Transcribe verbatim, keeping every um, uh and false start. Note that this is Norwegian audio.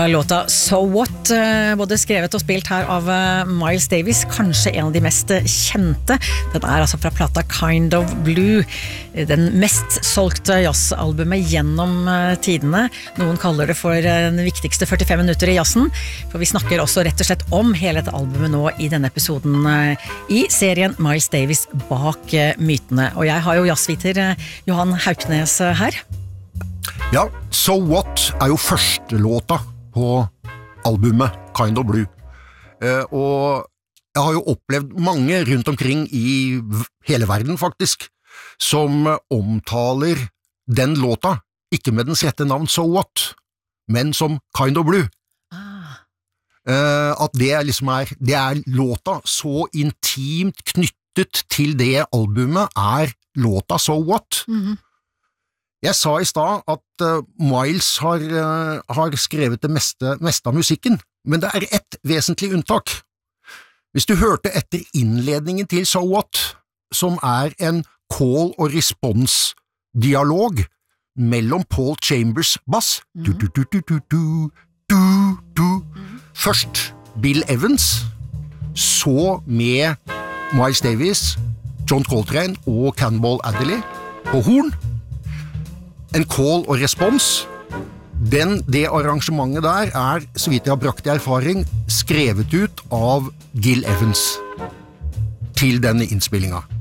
låta So What, både skrevet og spilt her av Miles Davis, kanskje en av de mest kjente. Den er altså fra plata Kind of Blue, den mest solgte jazzalbumet gjennom tidene. Noen kaller det for den viktigste førtifem minutter i jazzen, for vi snakker også rett og slett om hele dette albumet nå i denne episoden i serien Miles Davis bak mytene. Og jeg har jo jazzviter Johan Hauknes her. Ja, So What er jo første låta på albumet Kind of Blue. Eh, og jeg har jo opplevd mange rundt omkring i hele verden faktisk, som omtaler den låta, ikke med dens rette navn So What, men som Kind of Blue. Ah. Eh, at det liksom er, det er låta så intimt knyttet til det albumet er låta So What. Mhm. Jeg sa i stad at uh, Miles har, uh, har skrevet det meste, meste av musikken, men det er ett vesentlig unntak. Hvis du hørte etter innledningen til So What, som er en call- og respons-dialog mellom Paul Chambers bass, mm. du, du, du, du, du, du, du, du. Mm. Først Bill Evans, så med Miles Davis, John Coltrane og Cannonball Adderley på horn. En call og respons, den, det arrangementet der er, så vidt jeg har brakt i erfaring, skrevet ut av Gil Evans til denne innspillinga.